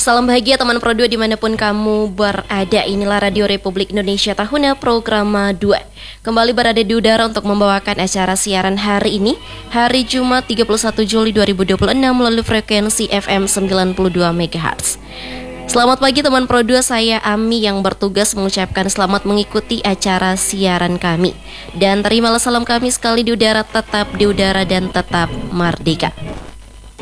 Salam bahagia teman Pro 2 dimanapun kamu berada. Inilah Radio Republik Indonesia Tahuna Programa 2. Kembali berada di udara untuk membawakan acara siaran hari ini, hari Jumat 31 Juli 2026 melalui frekuensi FM 92 MHz. Selamat pagi teman Pro 2, saya Ami yang bertugas mengucapkan selamat mengikuti acara siaran kami. Dan terimalah salam kami sekali di udara, tetap di udara dan tetap merdeka.